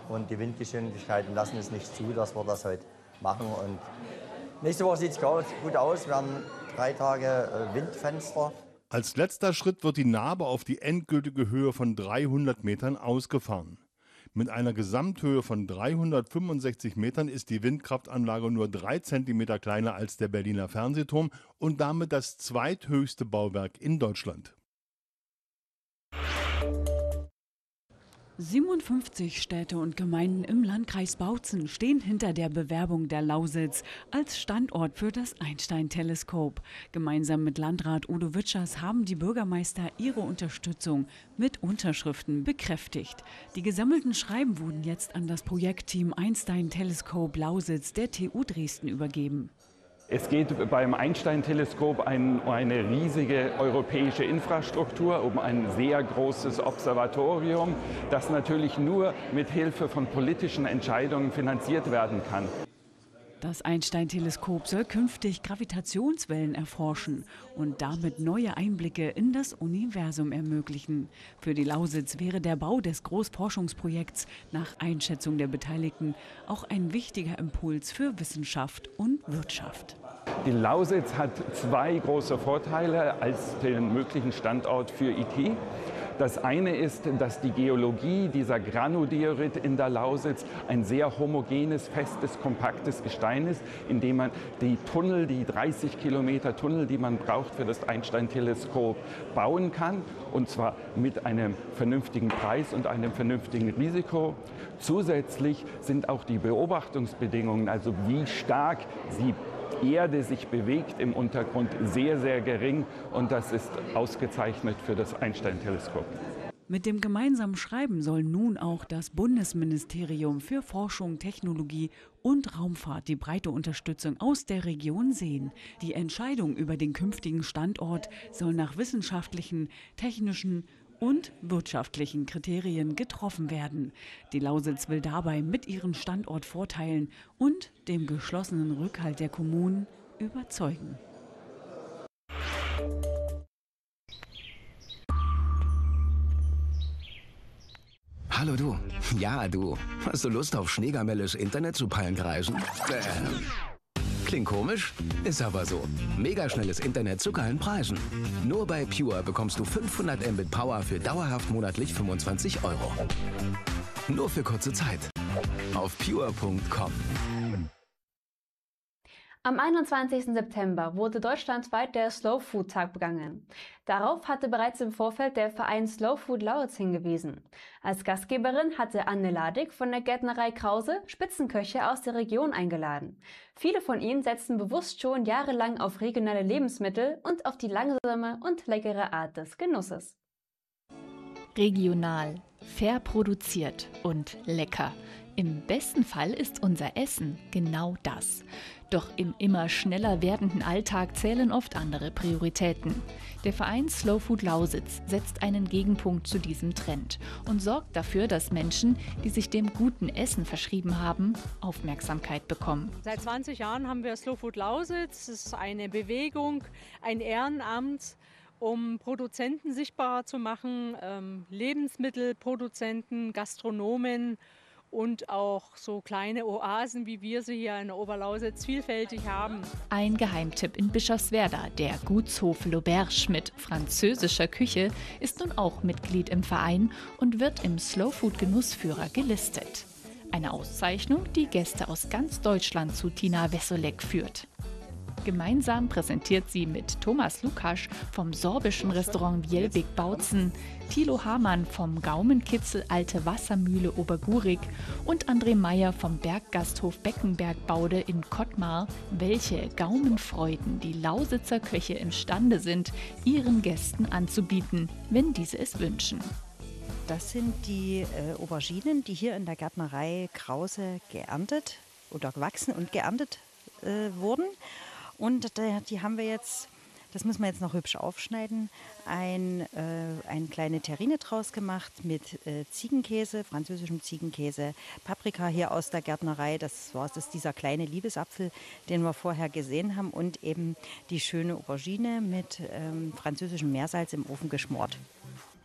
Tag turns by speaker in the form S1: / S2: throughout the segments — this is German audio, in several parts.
S1: und die Windgeschwindigkeiten lassen es nicht zu, dass wir das heute machen. Und nächste Woche sieht es gut aus. Wir haben 3 Tage Windfenster.
S2: Als letzter Schritt wird die Nabe auf die endgültige Höhe von 300 Metern ausgefahren. Mit einer Gesamthöhe von 365 Metern ist die Windkraftanlage nur 3 Zentimeter kleiner als der Berliner Fernsehturm und damit das zweithöchste Bauwerk in Deutschland.
S3: 57 Städte und Gemeinden im Landkreis Bautzen stehen hinter der Bewerbung der Lausitz als Standort für das Einstein-Teleskop. Gemeinsam mit Landrat Udo Witschers haben die Bürgermeister ihre Unterstützung mit Unterschriften bekräftigt. Die gesammelten Schreiben wurden jetzt an das Projektteam Einstein-Teleskop Lausitz der TU Dresden übergeben.
S4: Es geht beim Einstein-Teleskop um eine riesige europäische Infrastruktur, um ein sehr großes Observatorium, das natürlich nur mit Hilfe von politischen Entscheidungen finanziert werden kann.
S3: Das Einstein-Teleskop soll künftig Gravitationswellen erforschen und damit neue Einblicke in das Universum ermöglichen. Für die Lausitz wäre der Bau des Großforschungsprojekts nach Einschätzung der Beteiligten auch ein wichtiger Impuls für Wissenschaft und Wirtschaft.
S4: Die Lausitz hat 2 große Vorteile als den möglichen Standort für IT. Das eine ist, dass die Geologie dieser Granodiorit in der Lausitz ein sehr homogenes, festes, kompaktes Gestein ist, in dem man die Tunnel, die 30 Kilometer Tunnel, die man braucht für das Einstein-Teleskop, bauen kann. Und zwar mit einem vernünftigen Preis und einem vernünftigen Risiko. Zusätzlich sind auch die Beobachtungsbedingungen, also wie stark die Erde sich bewegt im Untergrund, sehr, sehr gering. Und das ist ausgezeichnet für das Einstein-Teleskop.
S3: Mit dem gemeinsamen Schreiben soll nun auch das Bundesministerium für Forschung, Technologie und Raumfahrt die breite Unterstützung aus der Region sehen. Die Entscheidung über den künftigen Standort soll nach wissenschaftlichen, technischen und wirtschaftlichen Kriterien getroffen werden. Die Lausitz will dabei mit ihren Standortvorteilen und dem geschlossenen Rückhalt der Kommunen überzeugen.
S5: Hallo du. Ja, du. Hast du Lust auf schneegamelles Internet zu Pallenkreisen? Klingt komisch, ist aber so. Megaschnelles Internet zu geilen Preisen. Nur bei Pure bekommst du 500 Mbit Power für dauerhaft monatlich 25 €. Nur für kurze Zeit. Auf pure.com.
S6: Am 21. September wurde deutschlandweit der Slow Food Tag begangen. Darauf hatte bereits im Vorfeld der Verein Slow Food Lausitz hingewiesen. Als Gastgeberin hatte Anne Ladig von der Gärtnerei Krause Spitzenköche aus der Region eingeladen. Viele von ihnen setzten bewusst schon jahrelang auf regionale Lebensmittel und auf die langsame und leckere Art des Genusses.
S7: Regional, fair produziert und lecker. Im besten Fall ist unser Essen genau das. Doch im immer schneller werdenden Alltag zählen oft andere Prioritäten. Der Verein Slow Food Lausitz setzt einen Gegenpunkt zu diesem Trend und sorgt dafür, dass Menschen, die sich dem guten Essen verschrieben haben, Aufmerksamkeit bekommen.
S8: Seit 20 Jahren haben wir Slow Food Lausitz. Es ist eine Bewegung, ein Ehrenamt, um Produzenten sichtbarer zu machen, Lebensmittelproduzenten, Gastronomen und auch so kleine Oasen, wie wir sie hier in der Oberlausitz vielfältig haben.
S7: Ein Geheimtipp in Bischofswerda, der Gutshof L'Auberge mit französischer Küche, ist nun auch Mitglied im Verein und wird im Slow Food Genussführer gelistet. Eine Auszeichnung, die Gäste aus ganz Deutschland zu Tina Wessolek führt. Gemeinsam präsentiert sie mit Thomas Lukasch vom sorbischen Restaurant Wielbig-Bautzen, Thilo Hamann vom Gaumenkitzel Alte Wassermühle Obergurig und André Meyer vom Berggasthof Beckenberg-Baude in Kottmar, welche Gaumenfreuden die Lausitzer Köche imstande sind, ihren Gästen anzubieten, wenn diese es wünschen.
S9: Das sind die Auberginen, die hier in der Gärtnerei Krause geerntet oder gewachsen und geerntet wurden. Und die haben wir jetzt, das müssen wir jetzt noch hübsch aufschneiden, eine kleine Terrine draus gemacht mit Ziegenkäse, französischem Ziegenkäse, Paprika hier aus der Gärtnerei, das ist dieser kleine Liebesapfel, den wir vorher gesehen haben, und eben die schöne Aubergine mit französischem Meersalz im Ofen geschmort.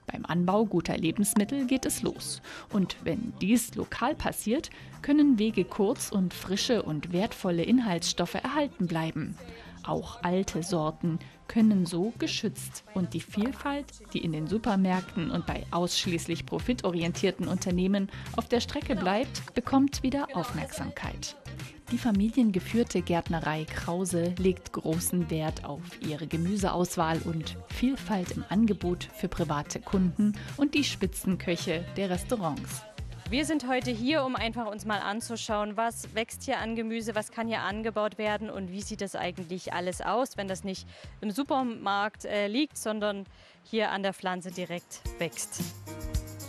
S7: Beim Anbau guter Lebensmittel geht es los. Und wenn dies lokal passiert, können Wege kurz und frische und wertvolle Inhaltsstoffe erhalten bleiben. Auch alte Sorten können so geschützt und die Vielfalt, die in den Supermärkten und bei ausschließlich profitorientierten Unternehmen auf der Strecke bleibt, bekommt wieder Aufmerksamkeit. Die familiengeführte Gärtnerei Krause legt großen Wert auf ihre Gemüseauswahl und Vielfalt im Angebot für private Kunden und die Spitzenköche der Restaurants.
S10: Wir sind heute hier, um einfach uns mal anzuschauen, was wächst hier an Gemüse, was kann hier angebaut werden und wie sieht das eigentlich alles aus, wenn das nicht im Supermarkt liegt, sondern hier an der Pflanze direkt wächst.